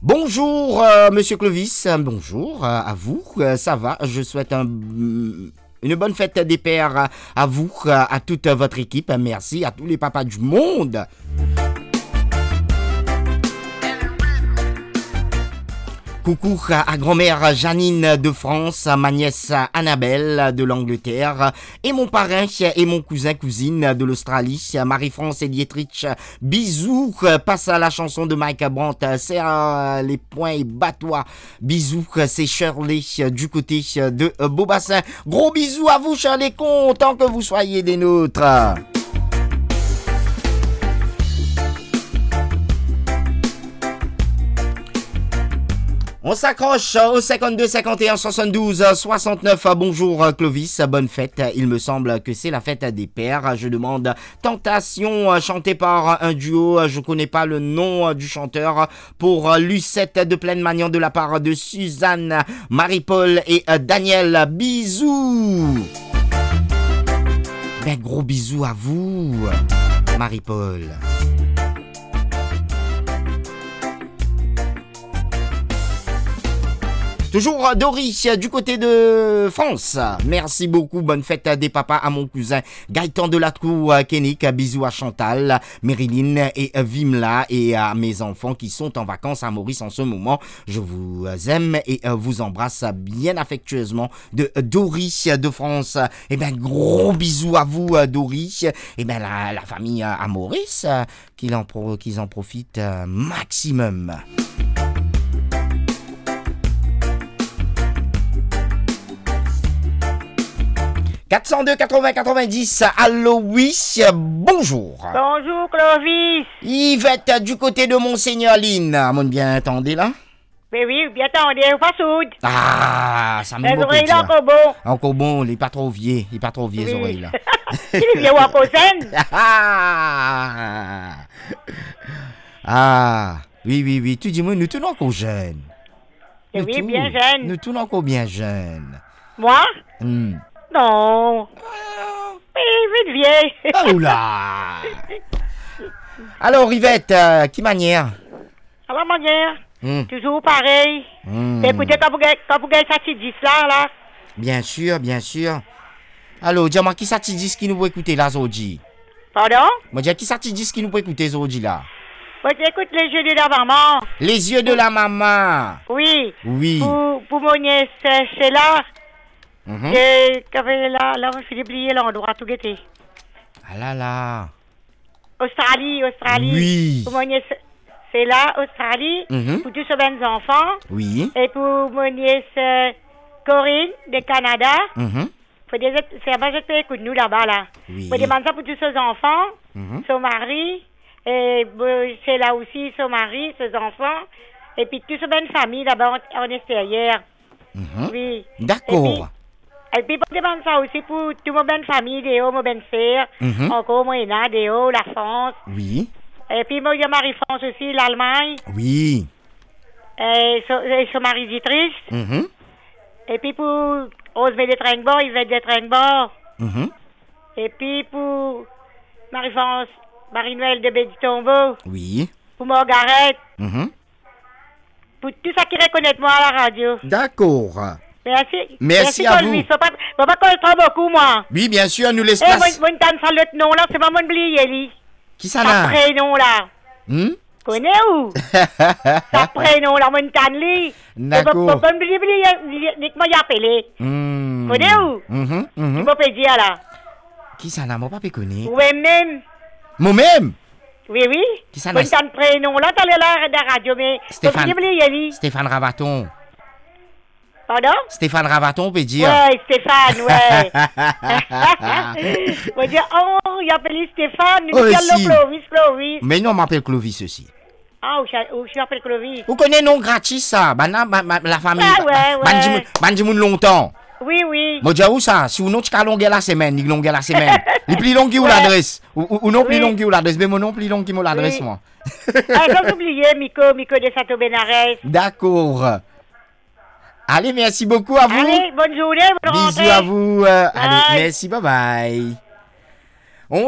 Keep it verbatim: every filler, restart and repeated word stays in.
Bonjour, euh, Monsieur Clovis. Bonjour euh, à vous. Euh, ça va. Je souhaite un, une bonne fête des pères à vous, à toute votre équipe. Merci à tous les papas du monde. Coucou à grand-mère Janine de France, à ma nièce Annabelle de l'Angleterre et mon parrain et mon cousin-cousine de l'Australie, Marie-France et Dietrich. Bisous, passe à la chanson de Mike Brandt, serre les poings et bats-toi. Bisous, c'est Shirley du côté de Beaubassin. Gros bisous à vous, Shirley, content que vous soyez des nôtres. On s'accroche au cinquante-deux, cinquante et un, soixante-douze, soixante-neuf. Bonjour Clovis, bonne fête. Il me semble que c'est la fête des pères. Je demande Tentation, chantée par un duo. Je connais pas le nom du chanteur. Pour Lucette de Pleine-Magnan de la part de Suzanne, Marie-Paul et Daniel. Bisous. Ben, gros bisous à vous, Marie-Paul. Toujours Dory du côté de France. Merci beaucoup. Bonne fête des papas à mon cousin Gaëtan de la Trou, Kénic. Bisous à Chantal, Méridine et Vimla et à mes enfants qui sont en vacances à Maurice en ce moment. Je vous aime et vous embrasse bien affectueusement de Dory de France. Et ben gros bisous à vous Dory. Et ben la, la famille à Maurice qu'ils en, pro, qu'ils en profitent maximum. quatre cent deux quatre-vingts quatre-vingt-dix, allô, oui, bonjour. Bonjour Clovis. Yvette du côté de Monseigneur Lynn. Mon bien attendez là? Mais oui, bien attendez, ou pas soude. Ah, ça me les oreilles là encore bon. Encore bon, il est pas trop vieux, il est pas trop vieux les oui. oreilles là. Il est vieux ou encore saine. Ah, ah, oui, oui, oui, tu dis moi, nous tenons encore jeunes. Oui, tout, bien jeunes. Nous tenons encore bien jeunes. Moi? Hmm. Non. Oui, vite vieille. Oh là. Alors, Yvette, euh, qui manière? À la manière. Mm. Toujours pareil. Mm. Écoutez, quand vous gagnez ça, tu dis là, là. Bien sûr, bien sûr. Alors, dis-moi, qui ça tu dis qui nous peut écouter là, Zodji? Pardon? Moi, dis qui ça tu dis qui nous peut écouter, Zodji là? Moi, j'écoute les yeux de la maman. Les yeux de la maman. Oui. Oui. Pour, pour mon nièce, c'est là. Mm-hmm. Et là, là, je suis oublié l'endroit tout guetté. Ah là là. Australie, Australie. Oui. Pour mon nièce, c'est là, Australie. Mm-hmm. Pour tous ces bons enfants. Oui. Et pour mon nièce euh, Corinne, de Canada. Mm-hmm. Faut des, c'est un de pays de nous là-bas, là. Oui. Faut demander ça pour tous ces enfants, mm-hmm. son mari. Et euh, c'est là aussi son mari, ses enfants. Et puis tous ces bonnes familles là-bas en, en extérieur. Mm-hmm. Oui. D'accord. Et puis, pour demander ça aussi pour toute ma bonne famille, Déo, ma bonne sœur, mm-hmm. encore Moïna, Déo, la France. Oui. Et puis, moi, il y a Marie-France aussi, l'Allemagne. Oui. Et son, et son mari Dietrich. Mm-hmm. Et puis, pour Rosemary de Tringbord, Yvette de Tringbord. Mm-hmm. Et puis, pour Marie-France, Marie-Noël de Béditombeau. Oui. Pour Margaret. Mm-hmm. Pour tout ça qui reconnaît moi à la radio. D'accord. Merci. Merci, Merci à vous. Lui. Faut pas, faut pas qu'on le trouve beaucoup, moi. Oui, bien sûr, nous laisse Eh, place. moi, moi, je ça l'autre nom, là, c'est pas mon oublié, lui. Qui ça là? Sa prénom, là. Hmm? Connais où? Sa prénom, là, mon lui. D'accord. Faut pas oublier, ni que moi y appeler. Hmm. Connais où? Mm-hmm. Mm-hmm. Tu peux dire, là. Qui ça là? Moi, pas connaît. Oui-même. Moi-même? Oui, oui. Qui ça Mon là? prénom, là, t'as l'air de la radio, mais. Stéphane. Faut oublier, lui. Stéphane Ravaton. Pardon? Stéphane Ravaton, on peut dire. Ouais, Stéphane, ouais. On va dire, oh, il appelle Stéphane, il Oh, dit si. Clovis, Clovis. Mais non, on m'appelle Clovis aussi. Ah, où je, où je m'appelle Clovis? Vous connaissez non gratis ça? Bah, non, bah, bah, la famille. Ah, ouais, bah, ouais. Bandimoun longtemps. Oui, oui. Moi, dis où ça? Si vous non, tu as longué la semaine, il longué la semaine. Il plus long qui ou Ouais. l'adresse? Ou, ou, ou non plus Oui. long qui ou l'adresse? Mais moi non plus long qui m'a l'adresse, Oui. moi. Ah, j'ai oublié, Miko, Miko de Sato Benares. D'accord. Allez, merci beaucoup à vous. Allez, bonne journée, bonne rentrée. Bisous à vous. euh, allez, Bye. merci, bye bye.